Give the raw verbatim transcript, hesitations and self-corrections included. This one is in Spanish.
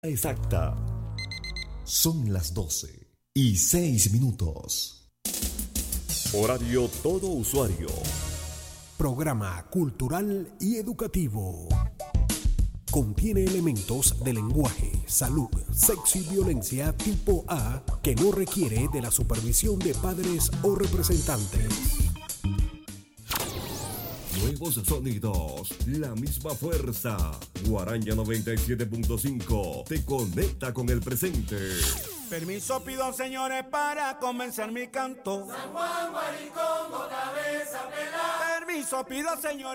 Exacta. Son las doce y seis minutos. Horario todo usuario. Programa cultural y educativo. Contiene elementos de lenguaje, salud, sexo y violencia tipo A que no requiere de la supervisión de padres o representantes. Nuevos sonidos, la misma fuerza. Guaranya noventa y siete punto cinco te conecta con el presente. Permiso pido, señores, para comenzar mi canto. San Juan, Guaricongo, cabeza pelada. Permiso pido, señores.